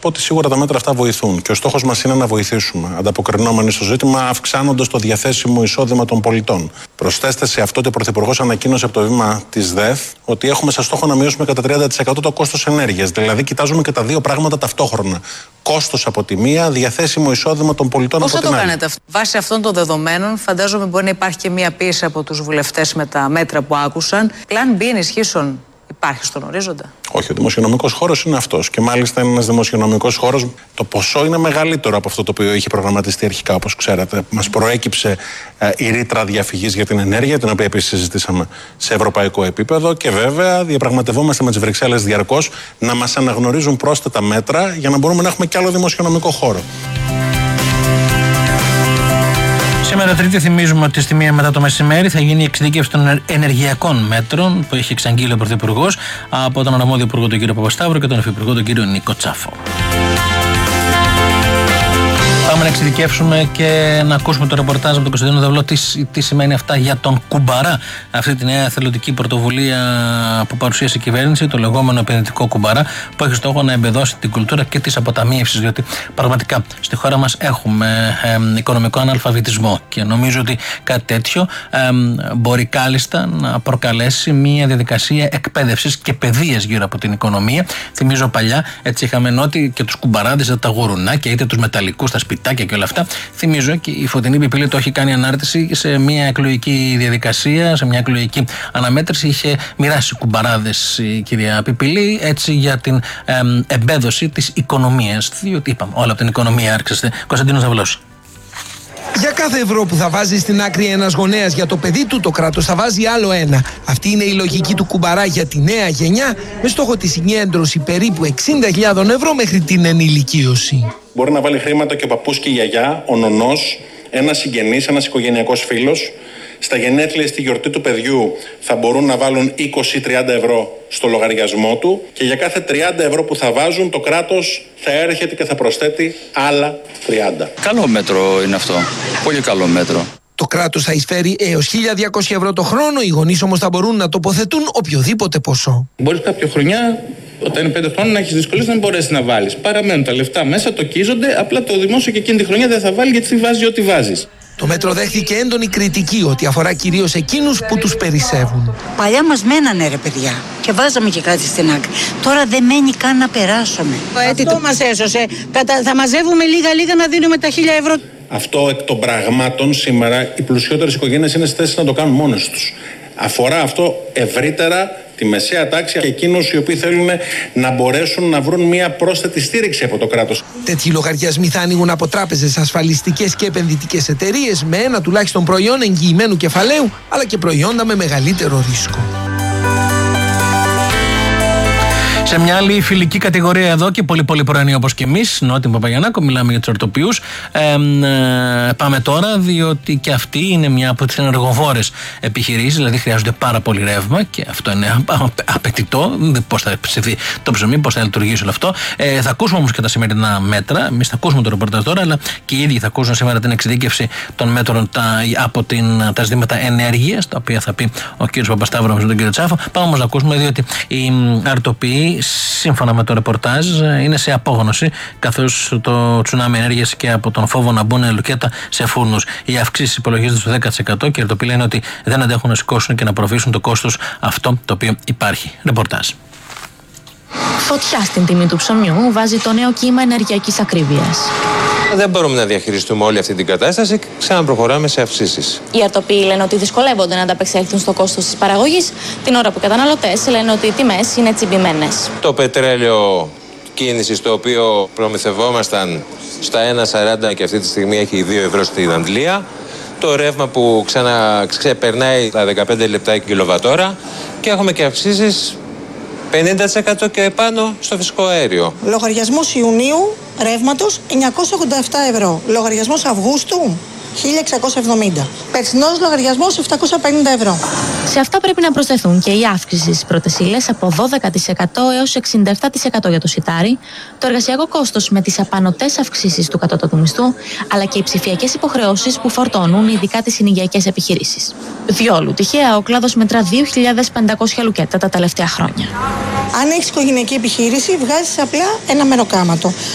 πω ότι σίγουρα τα μέτρα αυτά βοηθούν. Και ο στόχος μας είναι να βοηθήσουμε, ανταποκρινόμενοι στο ζήτημα, αυξάνοντας το διαθέσιμο εισόδημα των πολιτών. Προσθέστε σε αυτό ότι ο Πρωθυπουργός ανακοίνωσε από το βήμα της ΔΕΘ ότι έχουμε σαν στόχο να μειώσουμε κατά 30% το κόστος ενέργειας. Δηλαδή, κοιτάζουμε και τα δύο πράγματα ταυτόχρονα. Κόστος από τη μία, διαθέσιμο εισόδημα των πολιτών από την άλλη. Πώς θα το κάνετε αυτό? Βάσει αυτών των δεδομένων, φαντάζομαι μπορεί να υπάρχει και μία πίεση από τους βουλευτές με τα μέτρα που άκουσαν. Πλάν B ενισχύσεων υπάρχει στον ορίζοντα? Όχι, ο δημοσιονομικός χώρος είναι αυτός. Και μάλιστα είναι ένας δημοσιονομικός χώρος. Το ποσό είναι μεγαλύτερο από αυτό το οποίο είχε προγραμματιστεί αρχικά, όπως ξέρετε. Μας προέκυψε η ρήτρα διαφυγής για την ενέργεια, την οποία επίσης συζητήσαμε σε ευρωπαϊκό επίπεδο. Και βέβαια διαπραγματευόμαστε με τις Βρυξέλλες διαρκώς να μας αναγνωρίζουν πρόσθετα μέτρα για να μπορούμε να έχουμε κι άλλο δημοσιονομικό χώρο. Σήμερα Τρίτη θυμίζουμε ότι στη 1 μετά το μεσημέρι θα γίνει η εξειδίκευση των ενεργειακών μέτρων που έχει εξαγγείλει ο Πρωθυπουργός από τον αρμόδιο Υπουργό τον κύριο Παπασταύρο και τον Υφυπουργό τον κύριο Νίκο Τσάφο. Πάμε να εξειδικεύσουμε και να ακούσουμε το ρεπορτάζ από τον Κωνσταντίνο Δαυλό τι σημαίνει αυτά για τον Κουμπαρά. Αυτή τη νέα εθελοντική πρωτοβουλία που παρουσίασε η κυβέρνηση, το λεγόμενο επενδυτικό Κουμπαρά, που έχει στόχο να εμπεδώσει την κουλτούρα και τη αποταμίευση. Διότι πραγματικά στη χώρα μας έχουμε οικονομικό αναλφαβητισμό και νομίζω ότι κάτι τέτοιο μπορεί κάλλιστα να προκαλέσει μια διαδικασία εκπαίδευσης και παιδείας γύρω από την οικονομία. Θυμίζω παλιά, έτσι είχαμε νότι και τους κουμπαράδες, είτε τα γουρουνάκια, είτε τους μεταλλικούς, τα σπιτάκια και όλα αυτά. Θυμίζω και η Φωτεινή Πιπίλη το έχει κάνει ανάρτηση σε μια εκλογική διαδικασία, σε μια εκλογική αναμέτρηση. Είχε μοιράσει κουμπαράδες η κυρία Πιπίλη, έτσι για την εμπέδωση της οικονομίας. Διότι είπαμε, όλα από την οικονομία άρχισε. Κωνσταντίνος Δαυλός. Για κάθε ευρώ που θα βάζει στην άκρη ένας γονέας για το παιδί του, το κράτος θα βάζει άλλο ένα. Αυτή είναι η λογική του Κουμπαρά για τη νέα γενιά, με στόχο τη συγκέντρωση περίπου 60.000 ευρώ μέχρι την ενηλικίωση. Μπορεί να βάλει χρήματα και ο παππούς και η γιαγιά, ο νονός, ένας συγγενής, ένας οικογενειακός φίλος. Στα γενέθλια, στη γιορτή του παιδιού θα μπορούν να βάλουν 20-30 ευρώ στο λογαριασμό του και για κάθε 30 ευρώ που θα βάζουν το κράτος θα έρχεται και θα προσθέτει άλλα 30. Καλό μέτρο είναι αυτό. Πολύ καλό μέτρο. Το κράτος θα εισφέρει έως 1.200 ευρώ το χρόνο, οι γονείς όμως θα μπορούν να τοποθετούν οποιοδήποτε ποσό. Μπορείς κάποια χρονιά, όταν είναι 5 χρόνια, να έχεις δυσκολίες να μην μπορέσεις να βάλεις. Παραμένουν τα λεφτά μέσα, τοκίζονται, απλά το δημόσιο και εκείνη τη χρονιά δεν θα βάλει γιατί βάζει ό,τι βάζεις. Το μέτρο δέχτηκε έντονη κριτική ότι αφορά κυρίως εκείνους που τους περισσεύουν. Παλιά μας μένανε ρε παιδιά και βάζαμε και κάτι στην άκρη. Τώρα δεν μένει καν να περάσουμε. Αυτό μας έσωσε. Θα μαζεύουμε λίγα να δίνουμε τα 1.000 ευρώ. Αυτό εκ των πραγμάτων σήμερα οι πλουσιότερες οικογένειες είναι στη θέση να το κάνουν μόνες τους. Αφορά αυτό ευρύτερα τη μεσαία τάξη και εκείνους οι οποίοι θέλουν να μπορέσουν να βρουν μια πρόσθετη στήριξη από το κράτος. Τέτοιοι λογαριασμοί θα ανοίγουν από τράπεζες, ασφαλιστικές και επενδυτικές εταιρείες με ένα τουλάχιστον προϊόν εγγυημένου κεφαλαίου, αλλά και προϊόντα με μεγαλύτερο ρίσκο. Σε μια άλλη φιλική κατηγορία εδώ και πολύ πρωινή όπως και εμείς, Νότι Παπαγιαννάκο, μιλάμε για τους ορτοποιούς. Πάμε τώρα, διότι και αυτή είναι μια από τις ενεργοβόρες επιχειρήσεις, δηλαδή χρειάζονται πάρα πολύ ρεύμα και αυτό είναι απαιτητό. Πώς θα ψηθεί το ψωμί, πώς θα λειτουργήσει όλο αυτό. Θα ακούσουμε όμως και τα σημερινά μέτρα. Εμείς θα ακούσουμε το ρεπορτάζ τώρα, αλλά και οι ίδιοι θα ακούσουν σήμερα την εξειδίκευση των μέτρων από τα ζητήματα ενέργειας, τα οποία θα πει ο κ. Παπασταύρο με τον κ. Τσάφο. Πάμε όμως να ακούσουμε, διότι οι αρτοποιοί, σύμφωνα με το ρεπορτάζ, είναι σε απόγνωση, καθώς το τσουνάμι ενέργειας και από τον φόβο να μπουν λουκέτα σε φούρνους. Οι αυξήσεις υπολογίζονται στο 10% και οι αρτοποιοί λένε ότι δεν αντέχουν να σηκώσουν και να προφήσουν το κόστος αυτό το οποίο υπάρχει. Ρεπορτάζ. Φωτιά στην τιμή του ψωμιού βάζει το νέο κύμα ενεργειακής ακρίβειας. Δεν μπορούμε να διαχειριστούμε όλη αυτή την κατάσταση και ξαναπροχωράμε σε αυξήσεις. Οι αρτοποιοί λένε ότι δυσκολεύονται να ανταπεξέλθουν στο κόστος της παραγωγής, την ώρα που οι καταναλωτές λένε ότι οι τιμές είναι τσιμπημένες. Το πετρέλαιο κίνησης, το οποίο προμηθευόμασταν στα 1,40 και αυτή τη στιγμή έχει 2 ευρώ στην Αντλία. Το ρεύμα που ξεπερνάει τα 15 λεπτά κιλοβατόρα και έχουμε και αυξήσεις 50% και πάνω στο φυσικό αέριο. Λογαριασμός Ιουνίου ρεύματος 987 ευρώ. Λογαριασμός Αυγούστου 1.670. Περσινός λογαριασμός 750 ευρώ. Σε αυτά πρέπει να προσθεθούν και η αύξηση στις πρώτες ύλες από 12% έως 67% για το σιτάρι, το εργασιακό κόστος με τις απανωτές αυξήσεις του κατώτατου μισθού, αλλά και οι ψηφιακές υποχρεώσεις που φορτώνουν ειδικά τις συνοικιακές επιχειρήσεις. Διόλου τυχαία, ο κλάδος μετρά 2.500 λουκέτα τα τελευταία χρόνια. Αν έχεις οικογενειακή επιχείρηση, βγάζεις απλά ένα μεροκάματο.